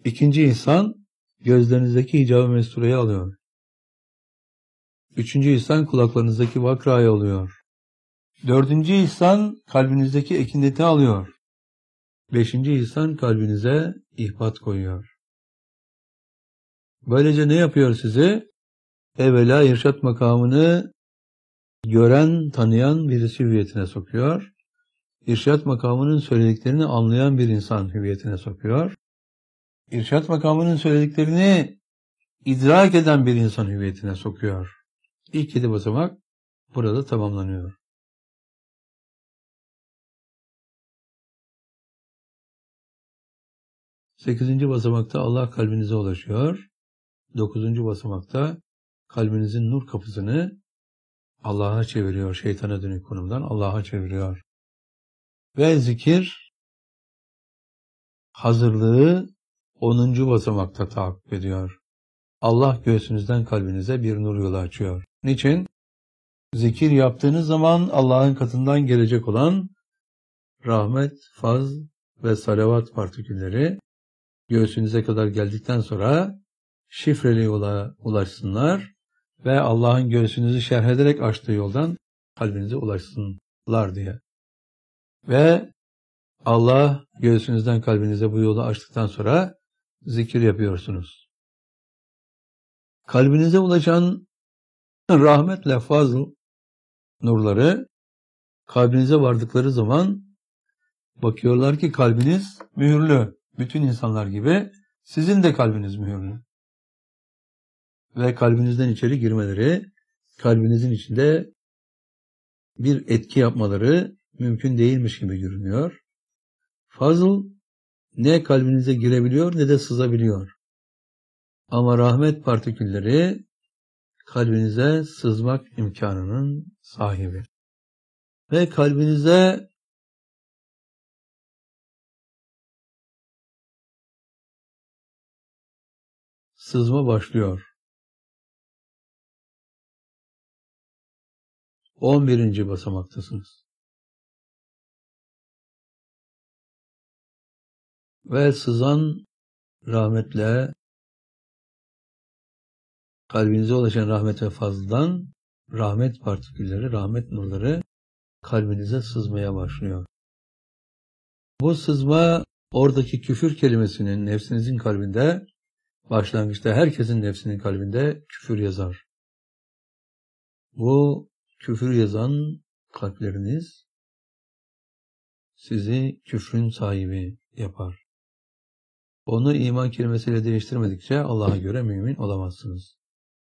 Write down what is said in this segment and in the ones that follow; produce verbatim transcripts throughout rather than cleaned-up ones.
İkinci ihsan, gözlerinizdeki hicab-ı mestureyi alıyor. Üçüncü ihsan, kulaklarınızdaki vakrayı alıyor. Dördüncü ihsan, kalbinizdeki ekineti alıyor. Beşinci ihsan, kalbinize ihbat koyuyor. Böylece ne yapıyor sizi? Evvela irşat makamını gören, tanıyan birisi hüviyetine sokuyor. İrşat makamının söylediklerini anlayan bir insan hüviyetine sokuyor. İrşat makamının söylediklerini idrak eden bir insan hüviyetine sokuyor. İlk yedi basamak burada tamamlanıyor. Sekizinci basamakta Allah kalbinize ulaşıyor. Dokuzuncu basamakta kalbinizin nur kapısını Allah'a çeviriyor. Şeytana dönük konumdan Allah'a çeviriyor. Ve zikir hazırlığı onuncu basamakta tahakkuk ediyor. Allah göğsünüzden kalbinize bir nur yolu açıyor. Niçin? Zikir yaptığınız zaman Allah'ın katından gelecek olan rahmet, faz ve salavat partikülleri göğsünüze kadar geldikten sonra şifreli yola ulaşsınlar ve Allah'ın göğsünüzü şerh ederek açtığı yoldan kalbinize ulaşsınlar diye. Ve Allah göğsünüzden kalbinize bu yolu açtıktan sonra zikir yapıyorsunuz. Kalbinize ulaşan rahmetle fazl nurları kalbinize vardıkları zaman bakıyorlar ki kalbiniz mühürlü. Bütün insanlar gibi sizin de kalbiniz mühürlü. Ve kalbinizden içeri girmeleri, kalbinizin içinde bir etki yapmaları mümkün değilmiş gibi görünüyor. Fazl ne kalbinize girebiliyor ne de sızabiliyor. Ama rahmet partikülleri kalbinize sızmak imkanının sahibi. Ve kalbinize sızma başlıyor. on birinci basamaktasınız. Ve sızan rahmetle kalbinize ulaşan rahmet ve fazldan rahmet partikülleri, rahmet nurları kalbinize sızmaya başlıyor. Bu sızma oradaki küfür kelimesinin nefsinizin kalbinde, başlangıçta herkesin nefsinin kalbinde küfür yazar. Bu küfür yazan kalpleriniz sizi küfrün sahibi yapar. Onu iman kelimesiyle değiştirmedikçe Allah'a göre mümin olamazsınız.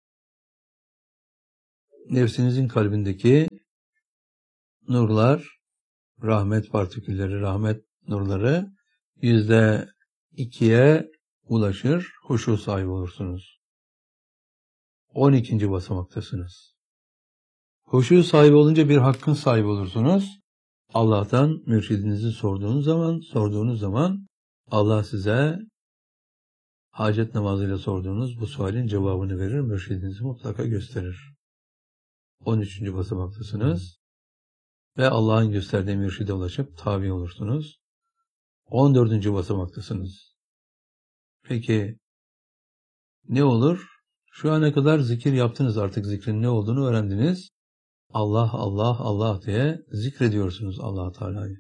Nefsinizin kalbindeki nurlar, rahmet partikülleri, rahmet nurları yüzde ikiye ulaşır, huşu sahibi olursunuz. on ikinci basamaktasınız. Huşu sahibi olunca bir hakkın sahibi olursunuz. Allah'tan mürşidinizi sorduğunuz zaman, sorduğunuz zaman Allah size hacet namazıyla sorduğunuz bu sualin cevabını verir, mürşidinizi mutlaka gösterir. on üçüncü basamaktasınız ve Allah'ın gösterdiği mürşide ulaşıp tabi olursunuz. on dördüncü basamaktasınız. Peki ne olur? Şu ana kadar zikir yaptınız, artık zikrin ne olduğunu öğrendiniz. Allah, Allah, Allah diye zikrediyorsunuz Allah Teala'yı.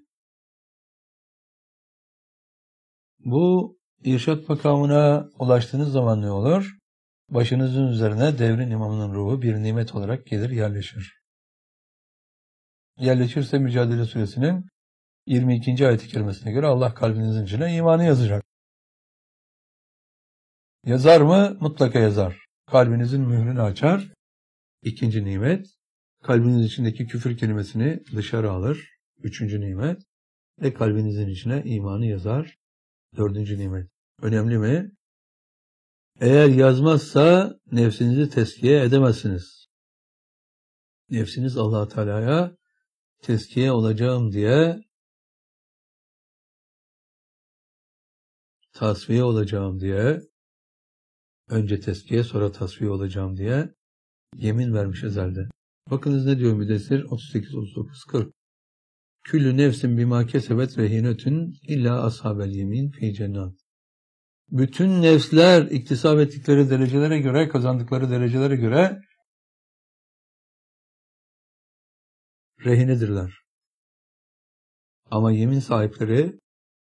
Bu irşat makamına ulaştığınız zaman ne olur? Başınızın üzerine devrin imamının ruhu bir nimet olarak gelir, yerleşir. Yerleşirse Mücadele Suresinin yirmi ikinci ayet-i kerimesine göre Allah kalbinizin içine imanı yazacak. Yazar mı? Mutlaka yazar. Kalbinizin mührünü açar. İkinci nimet. Kalbiniz içindeki küfür kelimesini dışarı alır. Üçüncü nimet. Ve kalbinizin içine imanı yazar. Dördüncü nimet. Önemli mi? Eğer yazmazsa nefsinizi tezkiye edemezsiniz. Nefsiniz Allah Teala'ya tezkiye olacağım diye, tasfiye olacağım diye, önce tezkiye sonra tasfiye olacağım diye yemin vermiş ezelde. Bakınız ne diyor Müddessir otuz sekiz, otuz dokuz, kırk. Küllü nefsin bima kesebet rehinetün illa ashabel yemin fi cennet. bütün nefsler iktisap ettikleri derecelere göre, kazandıkları derecelere göre rehinedirler. Ama yemin sahipleri,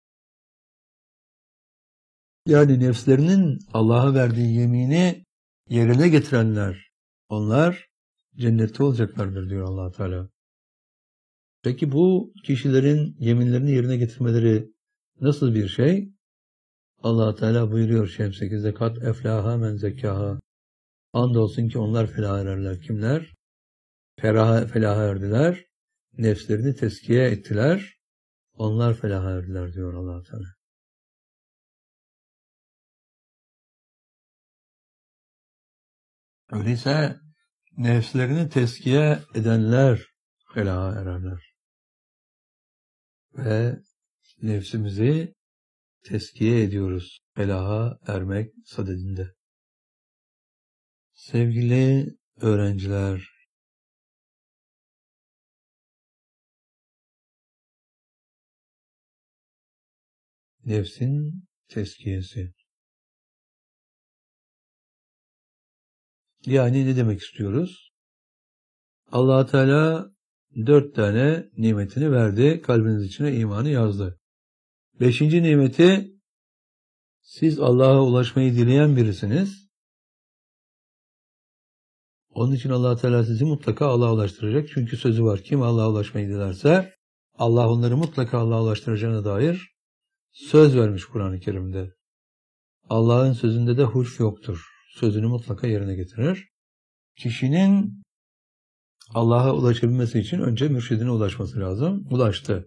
yani nefslerinin Allah'a verdiği yemini yerine getirenler, onlar cennette olacaklardır diyor Allah Teala. Peki bu kişilerin yeminlerini yerine getirmeleri nasıl bir şey? Allah Teala buyuruyor Şems sekizde, kat eflaha men zekkaha. Andolsun ki onlar felaha ererler. Kimler? Felaha, felaha erdiler. Nefslerini teskiye ettiler. Onlar felaha erdiler diyor Allah Teala. Öyleyse nefslerini teskiye edenler felaha ererler. Ve nefsimizi teskiye ediyoruz felaha ermek sadedinde. Sevgili öğrenciler, nefsin teskiyesi. Yani ne demek istiyoruz? Allah Teala dört tane nimetini verdi, kalbiniz içine imanı yazdı. Beşinci nimeti, siz Allah'a ulaşmayı dileyen birisiniz. Onun için Allah Teala sizi mutlaka Allah'a ulaştıracak. Çünkü sözü var, kim Allah'a ulaşmayı dilerse Allah onları mutlaka Allah'a ulaştıracağına dair söz vermiş Kur'an-ı Kerim'de. Allah'ın sözünde de hulf yoktur. Sözünü mutlaka yerine getirir. Kişinin Allah'a ulaşabilmesi için önce mürşidine ulaşması lazım. Ulaştı.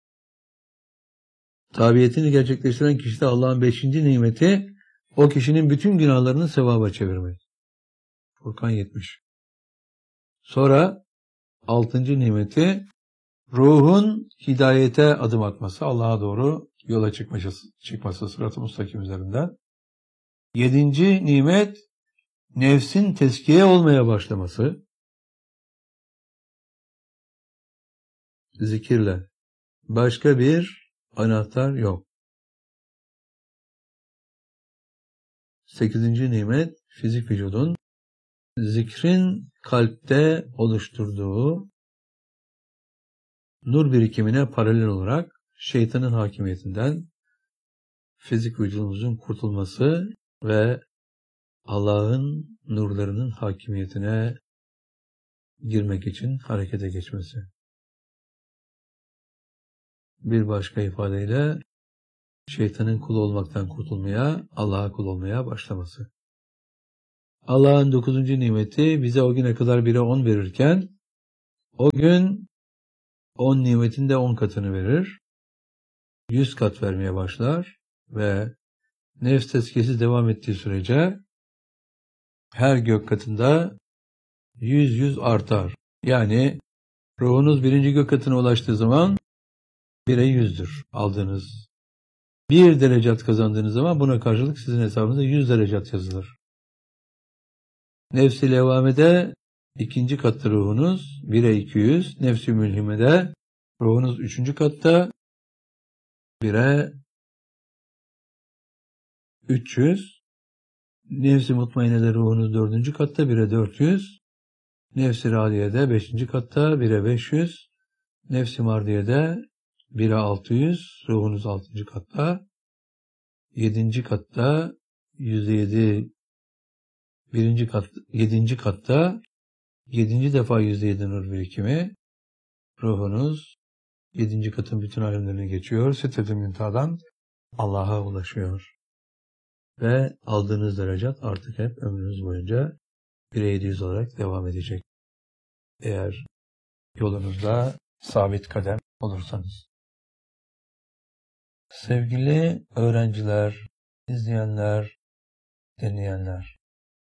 Tabiyetini gerçekleştiren kişide Allah'ın beşinci nimeti, o kişinin bütün günahlarını sevaba çevirmek. Furkan yetmiş. Sonra altıncı nimeti, ruhun hidayete adım atması, Allah'a doğru yola çıkması, çıkması sırat-ı müstakim üzerinden. Yedinci nimet, nefsin teskiye olmaya başlaması. Zikirle. Başka bir anahtar yok. Sekizinci nimet, fizik vücudun zikrin kalpte oluşturduğu nur birikimine paralel olarak şeytanın hakimiyetinden fizik vücudumuzun kurtulması ve Allah'ın nurlarının hakimiyetine girmek için harekete geçmesi. Bir başka ifadeyle şeytanın kulu olmaktan kurtulmaya, Allah'a kul olmaya başlaması. Allah'ın dokuzuncu nimeti bize o güne kadar bire on verirken o gün on nimetin de on katını verir. Yüz kat vermeye başlar ve nefs tezkiyesi devam ettiği sürece her gök katında yüz yüz artar. Yani ruhunuz birinci gök katına ulaştığı zaman bire yüzdür aldığınız. Bir derecat kazandığınız zaman buna karşılık sizin hesabınıza yüz derecat yazılır. Nefs-i levvamede ikinci katta ruhunuz bire iki yüz. Nefs-i mülhimede ruhunuz üçüncü katta bire üç yüz. Nefs-i mutmainede ruhunuz dördüncü katta bire dört yüz. Nefs-i radiyede beşinci katta bire beş yüz. Nefs-i mardiyede bire altı yüz. Ruhunuz altıncı katta. yedinci katta yüzde yedi. Birinci kat, yedinci katta yedinci defa yüzde yedi nur birikimi. Ruhunuz yedinci katın bütün alemlerine geçiyor. Sitet-i müntahadan Allah'a ulaşıyor. Ve aldığınız derecat artık hep ömrünüz boyunca bire yedi yüz olarak devam edecek. Eğer yolunuzda sabit kadem olursanız. Sevgili öğrenciler, izleyenler, dinleyenler,